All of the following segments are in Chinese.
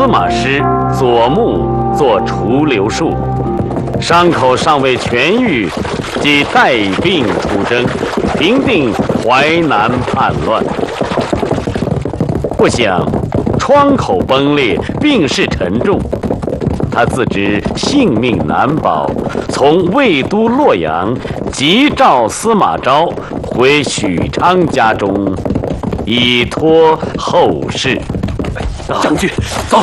马师左目做除瘤术，伤口尚未痊愈，即带病出征，平定淮南叛乱。不想窗口崩裂，病势沉重，他自知性命难保，从魏都洛阳急召司马昭回许昌家中，以托后事。 将军，走。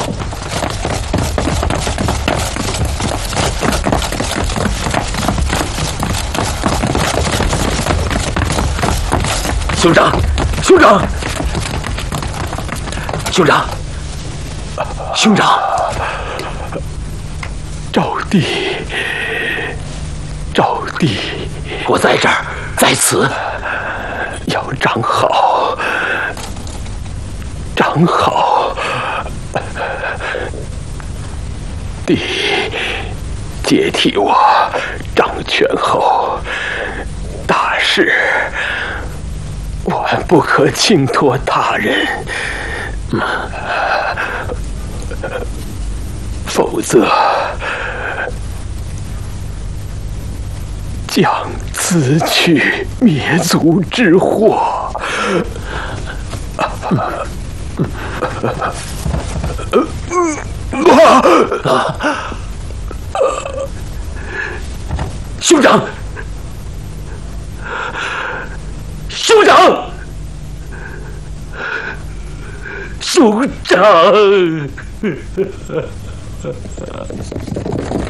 兄长，兄长，兄长，兄长， 赵弟，赵弟， 我在这儿，在此， 要长好，长好。弟，接替我掌权后，大事万不可轻托他人，否则将自取灭族之祸。 兄长，兄长，兄长。